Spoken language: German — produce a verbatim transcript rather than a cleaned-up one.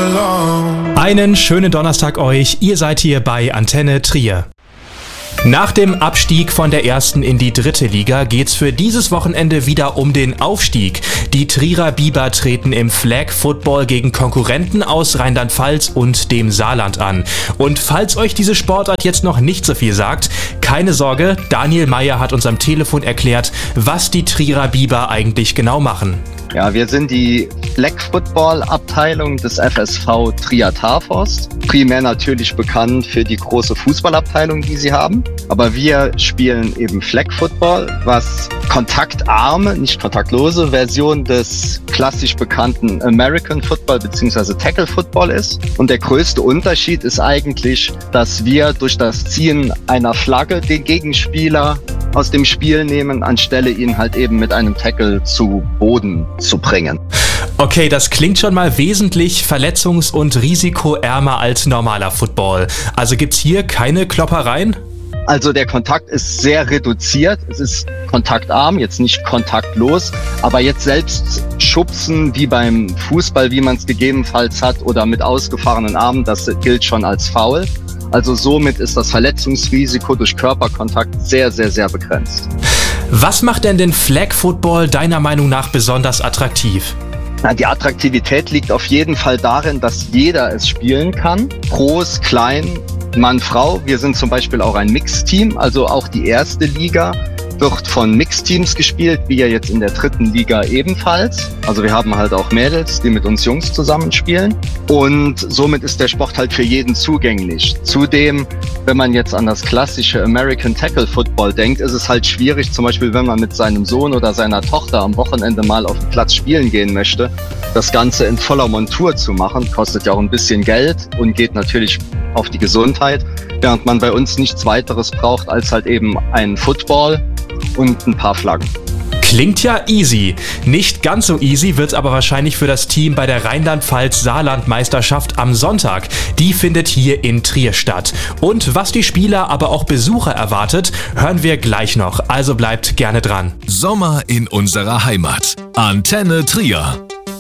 alone. Einen schönen Donnerstag euch, ihr seid hier bei Antenne Trier. Nach dem Abstieg von der ersten in die dritte Liga geht's für dieses Wochenende wieder um den Aufstieg. Die Trierer Biber treten im Flag Football gegen Konkurrenten aus Rheinland-Pfalz und dem Saarland an. Und falls euch diese Sportart jetzt noch nicht so viel sagt, keine Sorge, Daniel Meyer hat uns am Telefon erklärt, was die Trierer Biber eigentlich genau machen. Ja, wir sind die Flag Football Abteilung des F S V Trier Taforst. Primär natürlich bekannt für die große Fußballabteilung, die sie haben. Aber wir spielen eben Flag Football, was kontaktarme, nicht kontaktlose Version des klassisch bekannten American Football bzw. Tackle Football ist. Und der größte Unterschied ist eigentlich, dass wir durch das Ziehen einer Flagge den Gegenspieler aus dem Spiel nehmen, anstelle ihn halt eben mit einem Tackle zu Boden zu bringen. Okay, das klingt schon mal wesentlich verletzungs- und risikoärmer als normaler Football. Also gibt's hier keine Kloppereien? Also der Kontakt ist sehr reduziert. Es ist kontaktarm, jetzt nicht kontaktlos. Aber jetzt selbst schubsen wie beim Fußball, wie man es gegebenenfalls hat, oder mit ausgefahrenen Armen, das gilt schon als Foul. Also somit ist das Verletzungsrisiko durch Körperkontakt sehr, sehr, sehr begrenzt. Was macht denn den Flag Football deiner Meinung nach besonders attraktiv? Na, die Attraktivität liegt auf jeden Fall darin, dass jeder es spielen kann. Groß, klein, Mann, Frau. Wir sind zum Beispiel auch ein Mixteam, also auch die erste Liga wird von Mixteams gespielt, wie ja jetzt in der dritten Liga ebenfalls. Also wir haben halt auch Mädels, die mit uns Jungs zusammenspielen. Und somit ist der Sport halt für jeden zugänglich. Zudem, wenn man jetzt an das klassische American Tackle Football denkt, ist es halt schwierig, zum Beispiel wenn man mit seinem Sohn oder seiner Tochter am Wochenende mal auf den Platz spielen gehen möchte, das Ganze in voller Montur zu machen, kostet ja auch ein bisschen Geld und geht natürlich auf die Gesundheit, während man bei uns nichts weiteres braucht als halt eben einen Football und ein paar Flaggen. Klingt ja easy. Nicht ganz so easy wird's aber wahrscheinlich für das Team bei der Rheinland-Pfalz-Saarland-Meisterschaft am Sonntag. Die findet hier in Trier statt. Und was die Spieler, aber auch Besucher erwartet, hören wir gleich noch. Also bleibt gerne dran. Sommer in unserer Heimat. Antenne Trier.